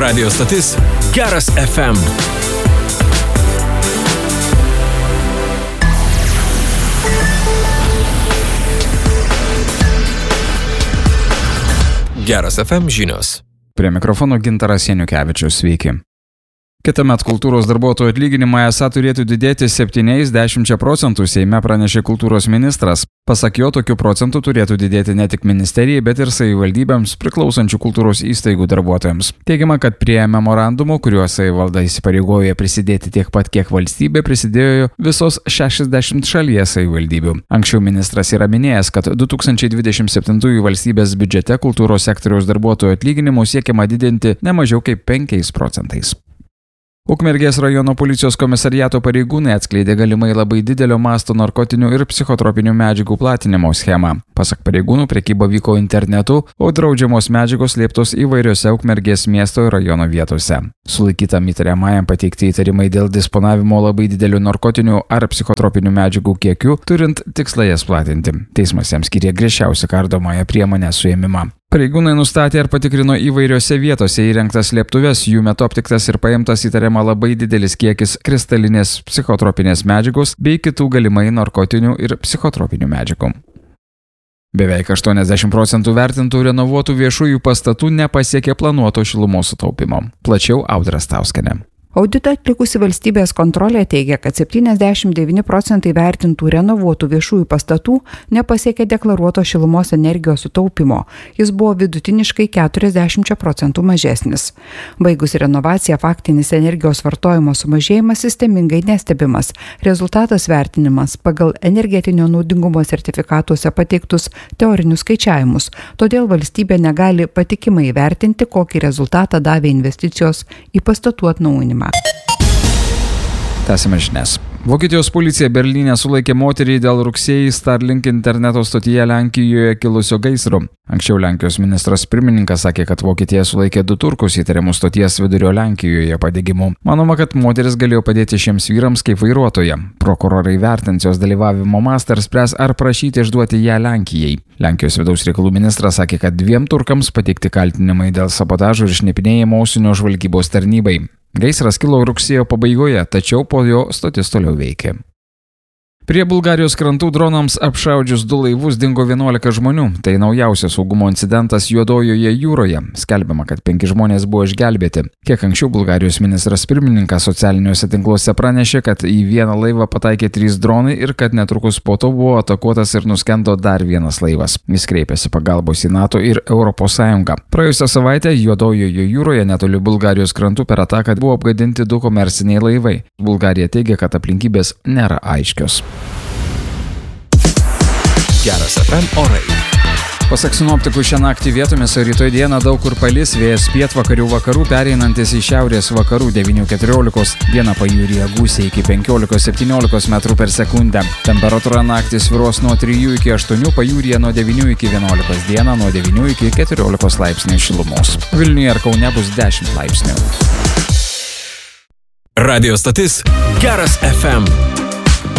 Radio stotis Geras FM. Geras FM žinios. Prie mikrofono Gintaras Janukevičius, sveiki. Kitąmet kultūros darbuotojų atlyginimai esą turėtų didėti 7–10%, Seime pranešė kultūros ministras. Pasak jo, tokių procentų turėtų didėti ne tik ministerijai, bet ir savivaldybėms priklausančių kultūros įstaigų darbuotojams. Teigiama, kad prie memorandumo, kuriuo savivalda įsipareigojo prisidėti tiek pat, kiek valstybė, prisidėjo visos 60 šalies savivaldybių. Anksčiau ministras yra minėjęs, kad 2027 valstybės biudžete kultūros sektoriaus darbuotojų atlyginimus siekiama didinti ne mažiau kaip 5%. Ukmergės rajono policijos komisariato pareigūnai atskleidė galimai labai didelio masto narkotinių ir psichotropinių medžiagų platinimo schemą. Pasak pareigūnų, prekyba vyko internetu, o draudžiamos medžiagos slėptos įvairiose Ukmergės miesto ir rajono vietose. Sulaikytam įtariamajam pateikti įtarimai dėl disponavimo labai didelių narkotinių ar psichotropinių medžiagų kiekių, turint tikslą jas platinti. Teismas jam skyrė griežčiausią kardomąją priemonę suėmimą. Pareigūnai nustatė ir patikrino įvairiose vietose įrengtas slėptuves, jų metu aptiktas ir paimtas įtariama labai didelis kiekis kristalinės psichotropinės medžiagos bei kitų galimai narkotinių ir psichotropinių medžiagų. Beveik 80% vertintų renovuotų viešųjų pastatų nepasiekė planuoto šilumos sutaupimo. Plačiau Audra Stauskienė. Auditą atlikusi valstybės kontrolė teigia, kad 79% vertintų renovuotų viešųjų pastatų nepasiekė deklaruoto šilumos energijos sutaupimo. Jis buvo vidutiniškai 40% mažesnis. Baigus renovaciją, faktinis energijos vartojimo sumažėjimas sistemingai nestebimas. Rezultatas vertinimas pagal energetinio naudingumo sertifikatuose pateiktus teorinius skaičiavimus. Todėl valstybė negali patikimai vertinti, kokį rezultatą davė investicijos į pastatų atnaujinimą. Tęsime žinias. Vokietijos policija Berlyne sulaikė moterį dėl rugsėjį Starlink interneto stotyje Lenkijoje kilusio gaisro. Anksčiau Lenkijos ministras pirmininkas sakė, kad Vokietija sulaikė 2 turkus įtariamus stoties vidurio Lenkijoje padegimu. Manoma, kad moteris galėjo padėti šiems vyrams kaip vairuotoja. Prokurorai vertins jos dalyvavimo mastą ir spręs, ar prašyti išduoti ją Lenkijai. Lenkijos vidaus reikalų ministras sakė, kad 2 turkams pateikti kaltinimai dėl sabotažo ir šnipinėjimo užsienio žvalgybos tarnybai. Gaisras kilo rugsėjo pabaigoje, tačiau po jo stotis toliau veikė. Prie Bulgarijos krantų dronams apšaudžius 2 laivus dingo 11 žmonių. Tai naujausias saugumo incidentas Juodojoje jūroje. Skelbiama, kad 5 žmonės buvo išgelbėti. Kiek anksčiau Bulgarijos ministras pirmininkas socialiniuose tinkluose pranešė, kad į vieną laivą pataikė 3 dronai ir kad netrukus po to buvo atakuotas ir nuskendo dar vienas laivas. Jis kreipėsi pagalbos į NATO ir ES. Praėjusią savaitę Juodojoje jūroje netoli Bulgarijos krantų per ataką buvo apgadinti 2 komerciniai laivai. Bulgarija teigia, kad aplinkybės nėra aiškios. Geras FM orai. Pasak sinoptikų, šią naktį vietomis o rytoj dieną daug kur palis, vėjas pietvakarių vakarų pereinantis į šiaurės vakarų 9–14, dieną pajūryje gūsiai iki 15–17 metrų per sekundę. Temperatūra naktį svyruos nuo 3–8, pajūryje nuo 9–11, dieną nuo 9–14 laipsnių šilumos. Vilniuje ir Kaune bus 10 laipsnių. Radio stotis Geras FM.